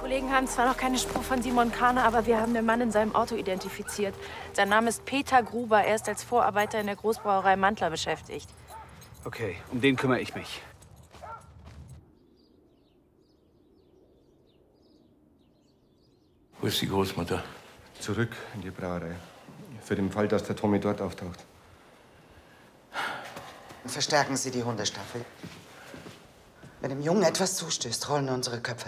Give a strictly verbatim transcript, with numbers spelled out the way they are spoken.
Kollegen haben zwar noch keine Spur von Simon Karner, aber wir haben den Mann in seinem Auto identifiziert. Sein Name ist Peter Gruber. Er ist als Vorarbeiter in der Großbrauerei Mantler beschäftigt. Okay, um den kümmere ich mich. Wo ist die Großmutter? Zurück in die Brauerei. Für den Fall, dass der Tommy dort auftaucht. Verstärken Sie die Hundestaffel. Wenn dem Jungen etwas zustößt, rollen unsere Köpfe.